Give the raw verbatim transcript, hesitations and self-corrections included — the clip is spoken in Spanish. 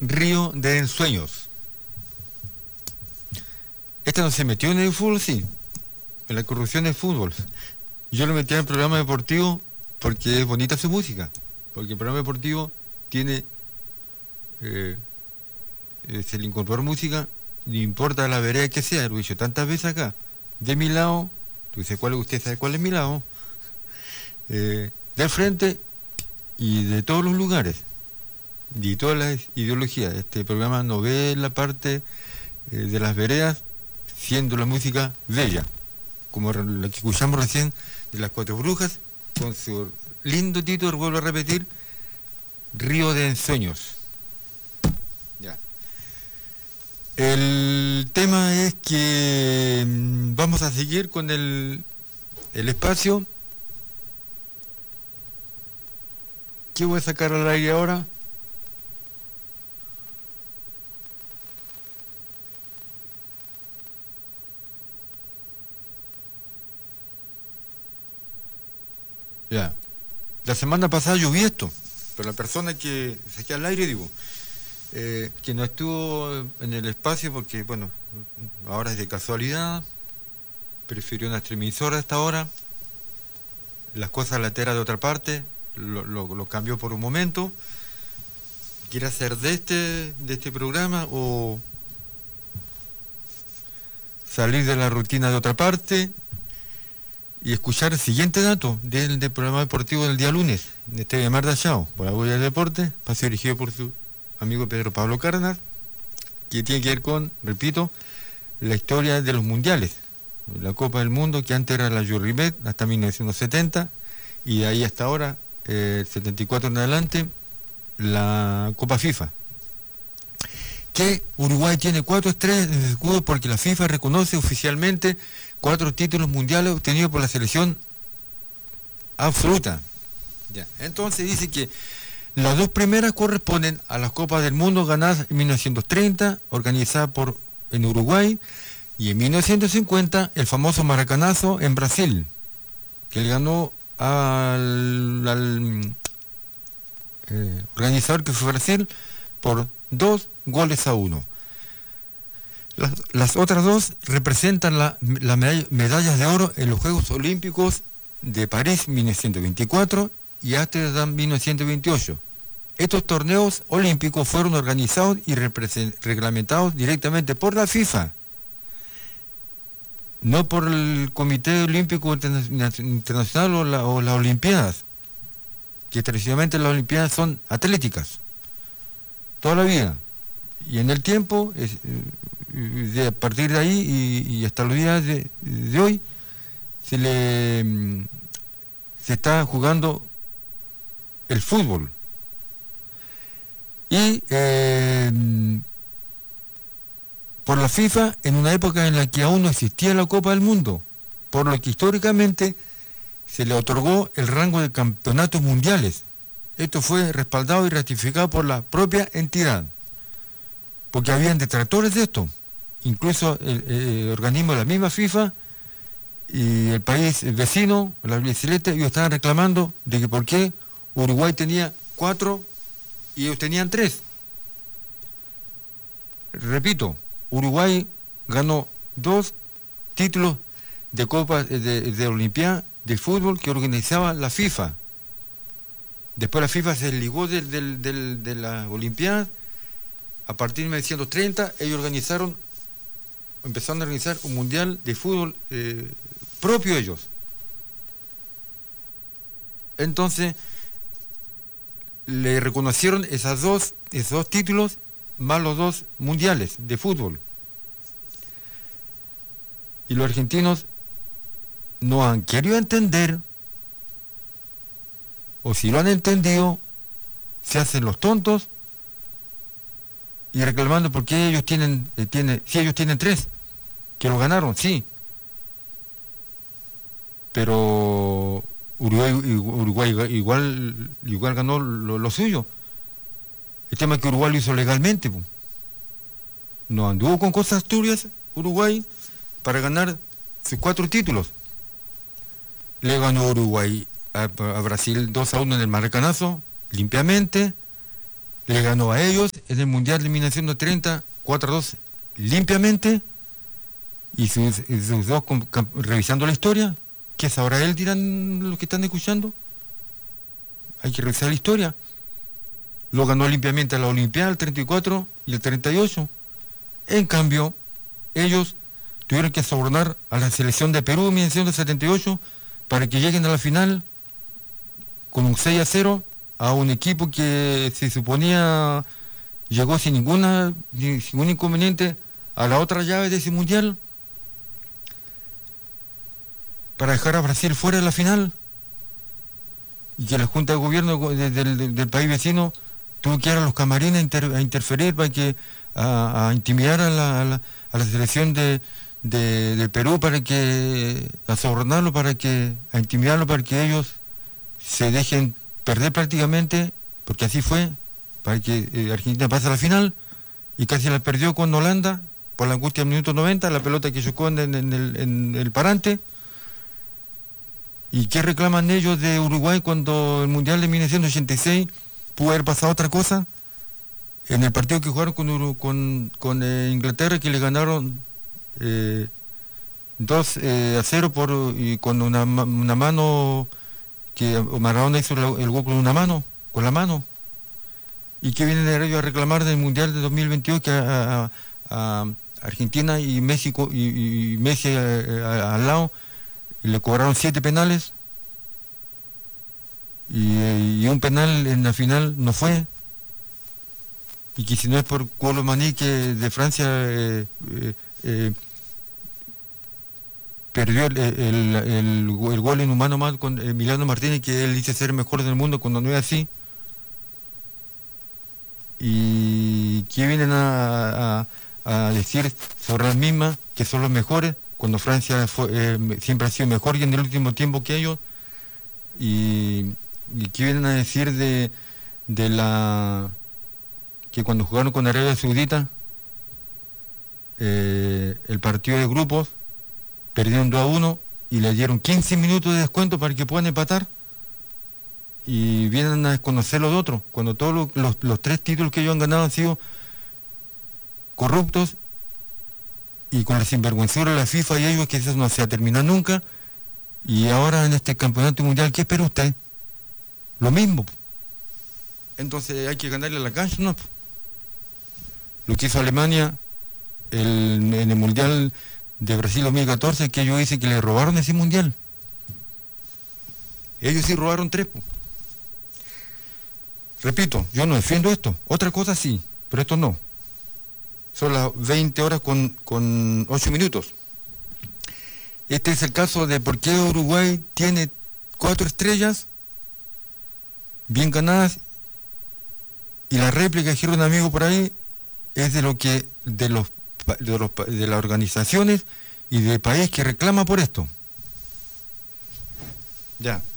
Río de Ensueños. Esta no se metió en el fútbol, sí, en la corrupción del fútbol. Yo lo metí en el programa deportivo porque es bonita su música, porque el programa deportivo tiene, eh, eh, se le incorporó música, no importa la vereda que sea, lo he dicho tantas veces acá, de mi lado, tú dices cuál, usted sabe cuál es mi lado, eh, del frente y de todos los lugares, de todas las ideologías. Este programa no ve la parte eh, de las veredas, siendo la música bella, como la que escuchamos recién de Las Cuatro Brujas, con su lindo título, vuelvo a repetir, Río de Ensueños. Ya. El tema es que mmm, vamos a seguir con el, el espacio. ¿Qué voy a sacar al aire ahora? Ya. La semana pasada yo vi esto, pero la persona que saqué al aire, digo, eh, que no estuvo en el espacio porque, bueno, ahora es de casualidad, prefirió una transmisora a esta hora, las cosas lateras de otra parte, lo, lo, lo cambió por un momento, quiere hacer de este, de este programa o salir de la rutina de otra parte y escuchar el siguiente dato del, del programa deportivo del día lunes, de T V Mar de Achao, por la Boya del Deporte, espacio dirigido por su amigo Pedro Pablo Cárdenas, que tiene que ver con, repito, la historia de los mundiales, la Copa del Mundo, que antes era la Juribet, hasta mil novecientos setenta, y de ahí hasta ahora, eh, setenta y cuatro en adelante, la Copa FIFA. Que Uruguay tiene cuatro estrellas en su escudo porque la FIFA reconoce oficialmente cuatro títulos mundiales obtenidos por la selección absoluta. Ya. Entonces dice que las dos primeras corresponden a las Copas del Mundo ganadas en mil novecientos treinta, organizadas por, en Uruguay, y en mil novecientos cincuenta el famoso Maracanazo en Brasil, que le ganó al, al eh, organizador que fue Brasil por dos goles a uno. Las, las otras dos representan las la medallas de oro en los Juegos Olímpicos de París mil novecientos veinticuatro y Ámsterdam mil novecientos veintiocho. Estos torneos olímpicos fueron organizados y reglamentados directamente por la FIFA, no por el Comité Olímpico Internacional o, la, o las Olimpiadas, que tradicionalmente las Olimpiadas son atléticas, toda la vida. Y en el tiempo, es, de, a partir de ahí y, y hasta los días de, de hoy, se le se está jugando el fútbol. Y eh, por la FIFA, en una época en la que aún no existía la Copa del Mundo, por lo que históricamente se le otorgó el rango de campeonatos mundiales. Esto fue respaldado y ratificado por la propia entidad, porque habían detractores de esto, incluso el, el organismo de la misma FIFA y el país el vecino, la albiceleste, ellos estaban reclamando de que por qué Uruguay tenía cuatro y ellos tenían tres. Repito, Uruguay ganó dos títulos de Copa de, de Olimpiada de fútbol que organizaba la FIFA. Después la FIFA se desligó de, de, de, de la Olimpiada. A partir de mil novecientos treinta ellos organizaron, empezaron a organizar un mundial de fútbol eh, propio ellos. Entonces le reconocieron esas dos, esos dos títulos más los dos mundiales de fútbol. Y los argentinos no han querido entender, o si lo han entendido, se hacen los tontos y reclamando porque ellos tienen, eh, tienen, si ellos tienen tres, que lo ganaron, sí. Pero Uruguay, Uruguay igual, igual ganó lo, lo suyo. El tema es que Uruguay lo hizo legalmente, pues. No anduvo con cosas turbias Uruguay para ganar sus cuatro títulos. Le ganó Uruguay a, a Brasil dos a uno en el Maracanazo, limpiamente. le ganó a ellos en el Mundial de mil novecientos treinta, cuatro a dos, limpiamente, y sus, y sus dos, revisando la historia, ¿qué sabrá él, dirán los que están escuchando? Hay que revisar la historia. Lo ganó limpiamente a la Olimpiada, el treinta y cuatro y el treinta y ocho. En cambio, ellos tuvieron que sobornar a la selección de Perú en mil novecientos setenta y ocho para que lleguen a la final con un seis a cero a un equipo que se suponía llegó sin ninguna sin ningún inconveniente a la otra llave de ese mundial, para dejar a Brasil fuera de la final, y que la Junta de Gobierno de, de, de, del país vecino tuvo que ir a los camarines a, inter, a interferir para que a, a intimidar a la, a la, a la selección de, de, de Perú, para que a sobornarlo, para que a intimidarlo, para que ellos se dejen perder prácticamente, porque así fue, para que eh, Argentina pase a la final, y casi la perdió con Holanda por la angustia del minuto noventa, la pelota que chocó en, en, en, el, en el parante. ¿Y qué reclaman ellos de Uruguay cuando el Mundial de mil novecientos ochenta y seis pudo haber pasado otra cosa? En el partido que jugaron con, Uru, con, con eh, Inglaterra, que le ganaron eh, dos a cero por, y con una, una mano, que Maradona hizo el, el gol con una mano, con la mano. ¿Y qué vienen ellos a reclamar del Mundial de dos mil veintidós, que a, a, a Argentina y México y, y Messi al lado le cobraron siete penales, y, y un penal en la final no fue, y que si no es por Kolo Muani, que de Francia eh, eh, eh, perdió el, el, el, el gol en humano más con Emiliano Martínez, que él dice ser el mejor del mundo cuando no es así. Y que vienen a, a, a decir sobre las mismas que son los mejores, cuando Francia fue, eh, siempre ha sido mejor y en el último tiempo que ellos, y, y que vienen a decir de, de la que cuando jugaron con Arabia Saudita, eh, el partido de grupos, perdieron dos a uno y le dieron quince minutos de descuento para que puedan empatar, y vienen a desconocer los otros, cuando todos los, los, los tres títulos que ellos han ganado han sido corruptos, y con la sinvergüenzura de la FIFA y ellos, que eso no se ha terminado nunca. Y ahora en este campeonato mundial, ¿qué espera usted? Lo mismo. Entonces hay que ganarle a la cancha, ¿no? Lo que hizo Alemania el, en el mundial de Brasil dos mil catorce, que ellos dicen que le robaron ese mundial. Ellos sí robaron tres. Repito, yo no defiendo esto. Otra cosa sí, pero esto no. Son las veinte horas con, con ocho minutos. Este es el caso de por qué Uruguay tiene cuatro estrellas bien ganadas, y la réplica que dijeron un amigo por ahí es de lo que de los de, los, de las organizaciones y del país que reclama por esto. Ya.